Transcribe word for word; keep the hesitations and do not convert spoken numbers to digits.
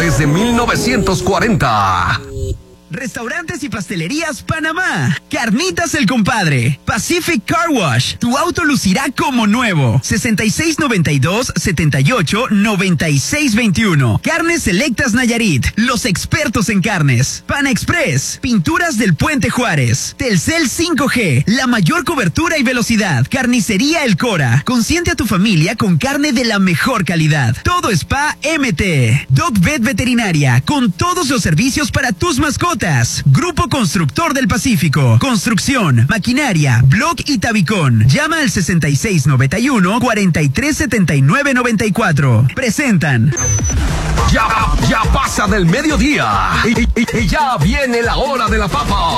desde mil novecientos cuarenta. Restaurantes y Pastelerías Panamá. Carnitas El Compadre. Pacific Car Wash. Tu auto lucirá como nuevo. sesenta y seis noventa y dos, setenta y ocho, noventa y seis veintiuno. Carnes Selectas Nayarit. Los expertos en carnes. Pan Express. Pinturas del Puente Juárez. Telcel cinco G. La mayor cobertura y velocidad. Carnicería El Cora. Consiente a tu familia con carne de la mejor calidad. Todo Spa M T. Dog Vet Veterinaria. Con todos los servicios para tus mascotas. Grupo Constructor del Pacífico. Construcción, maquinaria, block y tabicón. Llama al sesenta y seis noventa y uno, cuarenta y tres setenta y nueve noventa y cuatro. Presentan. Ya, ya pasa del mediodía y, y, y ya viene la hora de la papa.